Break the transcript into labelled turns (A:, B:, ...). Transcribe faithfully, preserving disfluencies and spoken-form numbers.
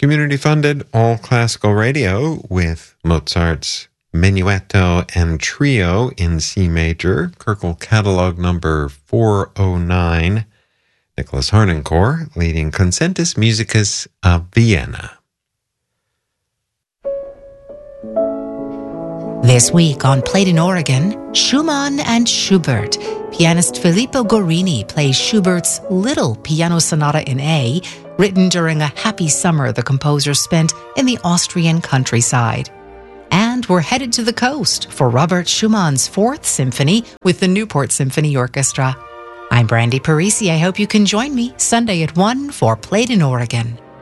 A: Community-funded all classical radio with Mozart's Menuetto and Trio in C major, Köchel catalog number four oh nine. Nicholas Harnoncourt leading Concentus Musicus of Vienna.
B: This week on Played in Oregon, Schumann and Schubert. Pianist Filippo Gorini plays Schubert's Little Piano Sonata in A, written during a happy summer the composer spent in the Austrian countryside. And we're headed to the coast for Robert Schumann's Fourth Symphony with the Newport Symphony Orchestra. I'm Brandy Parisi. I hope you can join me Sunday at one for Played in Oregon.